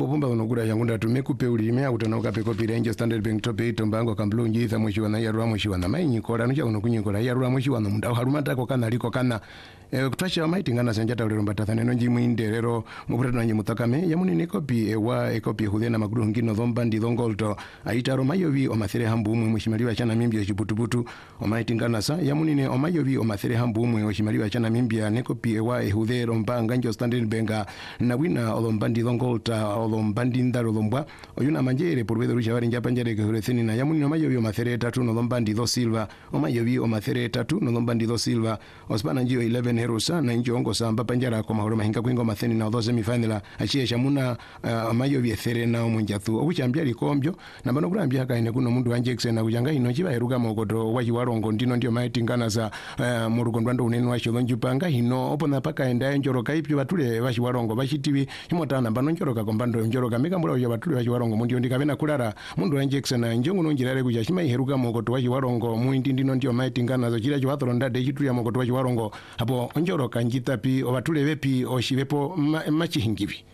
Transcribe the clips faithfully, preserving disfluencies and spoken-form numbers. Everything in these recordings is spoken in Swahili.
mambo pumba unogura yangu ndatumekupe ulime utanoka pe copy range Standard Bank tope itombango kamblungi za mwishi wana yarwa mwishi wana mainyi kora nucha unokunyikola yarwa mwishi wana munda harumata ko kana liko kana e, kutwacha maiti ngana senjata ulero mbatatha nji mwinderero mupuratu nanje mutakame yamunini copy ewa e copy huthena maguru ngino dhomba ndi dhongolto aitaro mayovi omathere hambu umwe mwishimaliwa chana mimbia chiputuputu omaiti ngana sa yamunini omayovi omathere hambu umwe mwishimaliwa chana mimbia ne copy ewa e huthero mbanga njo Standard Bank na wina olomba ndi dhongolta olomba ndi ndaro lombwa oyuna manjere porwedho rusha wari njapa njere kehurethini na yamunini omayovi omathere tatu nolomba ndi dho silva omayovi omathere tatu nolomba ndi dho silva ospana njio eleven herusa na njo ongo samba panjara kwa mahoro mahinga kwingo matheni na odho semifinala achie shamuna uh, mayovi ethere na omunjathu okuchambia likombyo na bano kurambia kaine kuno mundu wa Jackson na kujanga ino chiba heruka mokoto wachi warongo ndino ndio maiti ngana za uh, murukondo ndo uneni wa shilonju panga hino opona paka enda njoroka ipyo batule wachi warongo bashitivi himotana bano njoroka kombando njoroka meka mbula ya batule wachi warongo mundu ndikavena kulala mundu wa Jackson na njongo nonjirare kuja shima heruka mokoto wachi warongo muindi ndino ndio maiti ngana za chira chiwathoro ndade chitu ya mokoto wachi warongo hapo njoroka njitapi obatule bepi oshivepo machihingivi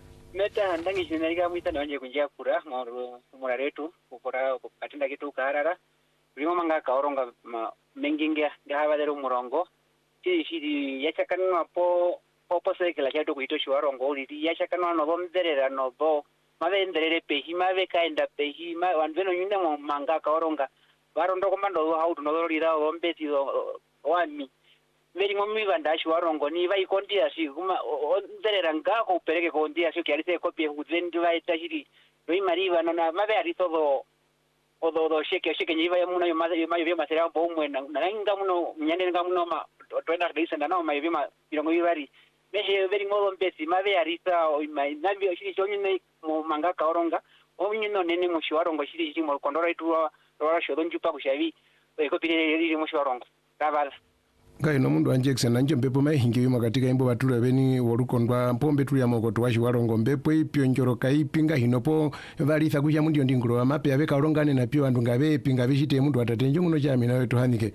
meta ndangi jinalika mwita nanje kunjia kura mura retu ukora katinda kitu karara limo manga kaoronga mengingia ndahabadero murongo ti shiri yachakanwa po popo sekela chato kuito shwarongo uli yachakanwa no bomderera no bo mavenderere pehi mave kaenda pehi ma wanveno nyune mo manga kaoronga barondo komando hautu no lira bombeti wami veri ngomi vandashi warongo ni vai kondia si kuma onderera ngako upereke kondia si kialise kopie huzendi vai tashiri roi mariva na mave aritodo odo do sheke sheke nyiva ya muno yoma yoma yoma masera bomwe na nga muno nyane nga muno ma twenda disa na no mayiva ma birongo yivari mehe veri ngodo mpesi mave arisa o mai nabi shiri shonyi ne mo manga kaoronga onyi no nene mo shiwarongo shiri shiri mo kondora itu ora shodon jupa kushavi kopie riri mo shiwarongo tabala ngai no mundu wa Jackson nanje mpepo mai hingi yuma katika imbo batule beni worukondwa pombe tuli ya mokoto washi warongo mpepo ipyo njoroka ipinga hinopo valitha kuja mundu ndingulo wa mape abeka orongane na pyo andu ngabe pinga bishite mundu atatenjo nguno chami nawe tuhanike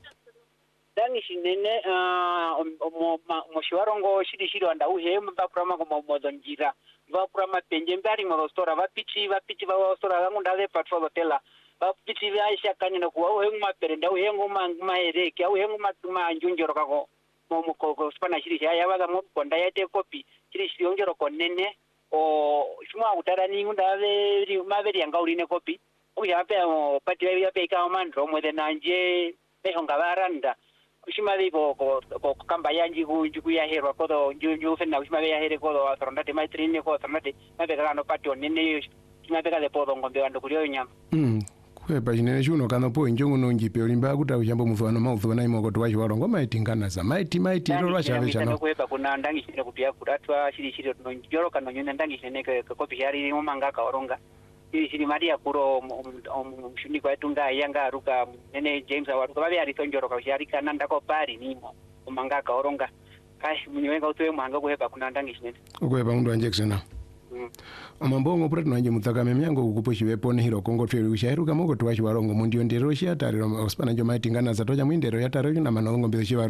dangi shinene uh mo shiwarongo shidi shidi anda uhe mba prama ko modo njira mba prama penje mbari mo rostora vapichi vapichi va rostora gangu ndave patrol hotela bapiti vyaisha kanina kuwa uhengu maperenda uhengu mahereke uhengu matuma njunjoro kako momo ko spana shiri ya yabaga mo konda yate kopi shiri shionjoro konene o shuma utarani ngunda veri maveri yanga urine kopi uya pe pati ya pe ka mandro mo de nanje behonga baranda shima vivo ko ko kamba yanji ku ku ya hero ko do njunju fena shima ya here ko do atronate maitrine ko atronate mabega no pati onene shima bega de podo ngombe ando kulio nyama mm kwepa chinene chuno kana po njongo nonjipe olimba kuti uchambo mufano mauthu na imokoto wachi warongo maitingana za maiti maiti ro lwachave chano kwepa kuna ndangi chine kupia kuratwa shiri shiri nonjoro kana nyune ndangi chine ko kopi yari mumanga kaoronga shiri shiri maria kuro mshuni kwa tunga yanga ruka nene James awaruka babe ari tonjoro ka shari kana ndako pari nimo mumanga kaoronga kai munyenga utwe mwanga kwepa kuna ndangi chine kwepa mundu wa Jackson amambongo pura tunanje mutakame myango kukuposhi wepone hiro kongo tweri ushaheruka moko tuwashi warongo mundio ndero shi atari ospana njo maiti ngana za toja mwindero yataro na manongo mbizo shi